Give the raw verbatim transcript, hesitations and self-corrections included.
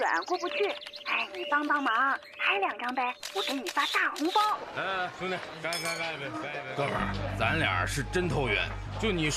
远过不去。哎，你帮帮忙，开两张呗，我给你发大红包。 哎，兄弟，干干干一杯，干一杯！哥们儿，咱俩是真投缘，就你